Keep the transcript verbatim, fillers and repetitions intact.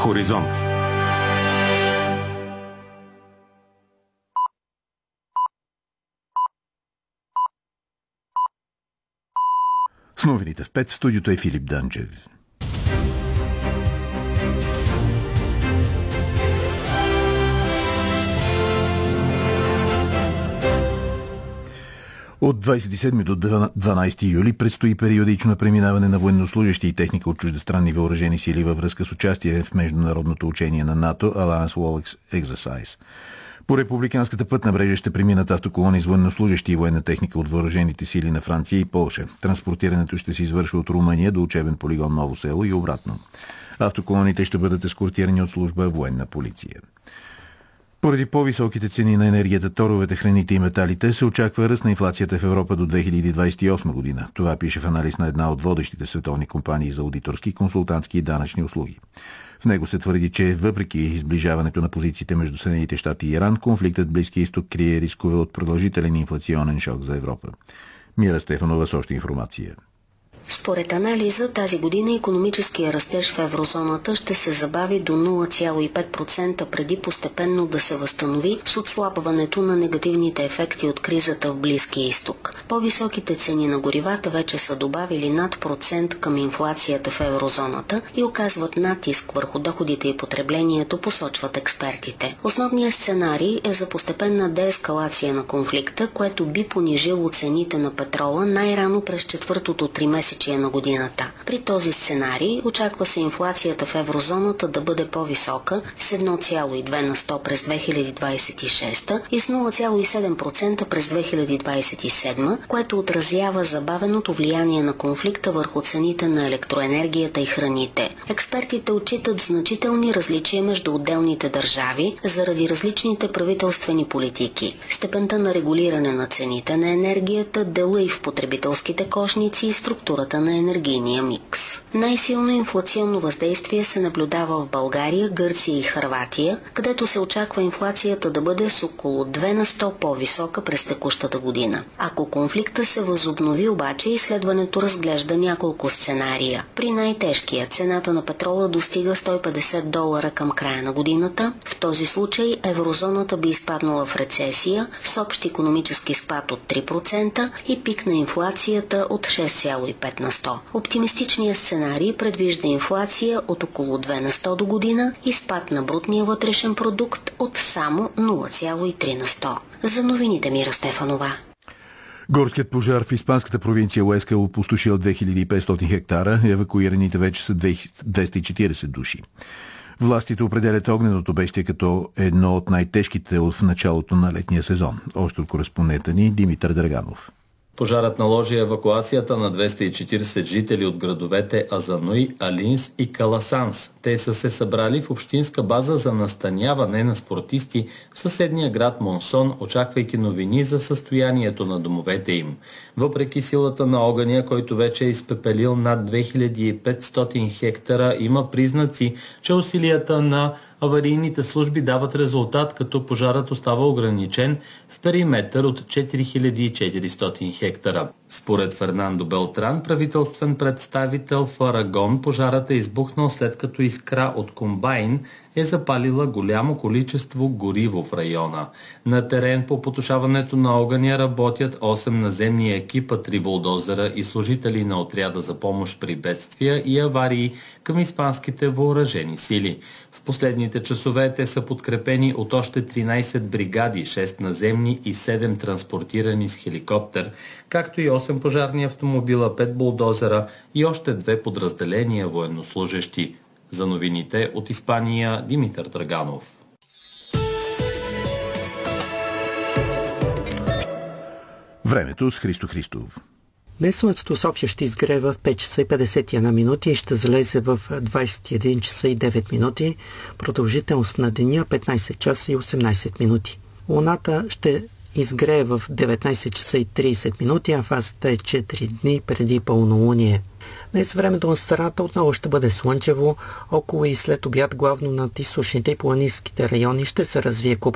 Хоризонт. С новините в пет в студиото е Филип Данчев. От двадесет и седми до дванадесети юли предстои периодично преминаване на военнослужащи и техника от чуждестранни въоръжени сили във връзка с участие в международното учение на НАТО Alliance Wall Exercise. По републиканската пътна мрежа ще преминат автоколони с военнослужащи и военна техника от въоръжените сили на Франция и Полша. Транспортирането ще се извършва от Румъния до учебен полигон Ново село и обратно. Автоколоните ще бъдат ескортирани от служба военна полиция. Поради по-високите цени на енергията, торовете, храните и металите се очаква ръст на инфлацията в Европа до две хиляди двадесет и осма година. Това пише в анализ на една от водещите световни компании за аудиторски, консултантски и данъчни услуги. В него се твърди, че въпреки изближаването на позициите между Съединените щати и Иран, конфликтът в Близкия изток крие рискове от продължителен инфлационен шок за Европа. Мира Стефанова с още информация. Според анализа, тази година икономическия растеж в еврозоната ще се забави до нула цяло и пет процента преди постепенно да се възстанови с отслабването на негативните ефекти от кризата в Близкия изток. По-високите цени на горивата вече са добавили над процент към инфлацията в еврозоната и оказват натиск върху доходите и потреблението, посочват експертите. Основният сценарий е за постепенна деескалация на конфликта, което би понижило цените на петрола най-рано през четвъртото тримесечие на годината. При този сценарий очаква се инфлацията в еврозоната да бъде по-висока с едно цяло и две на сто през две хиляди двадесет и шеста и с нула цяло и седем процента през две хиляди двадесет и седма, което отразява забавеното влияние на конфликта върху цените на електроенергията и храните. Експертите отчитат значителни различия между отделните държави заради различните правителствени политики. Степента на регулиране на цените на енергията, дела и в потребителските кошници и структурата на енергийния микс. Най-силно инфлационно въздействие се наблюдава в България, Гърция и Хърватия, където се очаква инфлацията да бъде с около две на сто по-висока през текущата година. Ако конфликта се възобнови обаче, изследването разглежда няколко сценария. При най-тежкия цената на петрола достига сто и петдесет долара към края на годината. В този случай еврозоната би изпаднала в рецесия с общ икономически спад от три процента и пик на инфлацията от шест цяло и пет на сто. Оптимистичният сценарий предвижда инфлация от около две на сто до година и спад на брутния вътрешен продукт от само нула цяло и три на сто. За новините Мира Стефанова. Горският пожар в испанската провинция Уеска е опустошил две хиляди и петстотин хектара, евакуираните вече са двеста и четиридесет души. Властите определят огненото бедствие като едно от най-тежките в началото на летния сезон. Още от кореспондента ни Димитър Драганов. Пожарът наложи евакуацията на двеста и четиридесет жители от градовете Азануй, Алинс и Каласанс. Те са се събрали в общинска база за настаняване на спортисти в съседния град Монсон, очаквайки новини за състоянието на домовете им. Въпреки силата на огъня, който вече е изпепелил над две хиляди и петстотин хектара, има признаци, че усилията на аварийните служби дават резултат, като пожарът остава ограничен в периметър от четири хиляди и четиристотин хектара. Според Фернандо Белтран, правителствен представител в Арагон, пожарът е избухнал след като искра от комбайн е запалила голямо количество гориво в района. На терен по потушаването на огъня работят осем наземни екипа, три булдозера и служители на отряда за помощ при бедствия и аварии към испанските въоръжени сили. В последните часове те са подкрепени от още тринадесет бригади, шест наземни и седем транспортирани с хеликоптер, както и осем пожарни автомобила, пет булдозера и още две подразделения военнослужещи. За новините от Испания Димитър Драганов. Времето с Христо Христов. Днес слънцето София ще изгрева в пет часа и петдесет и една минути и ще залезе в двадесет и един часа и девет минути. Продължителност на деня петнадесет часа и осемнадесет минути. Луната ще изгрее в деветнадесет часа и тридесет минути, а фазата е четири дни преди пълнолуние. Днес времето на страната отново ще бъде слънчево, около и след обяд главно над източните и планинските райони ще се развие купа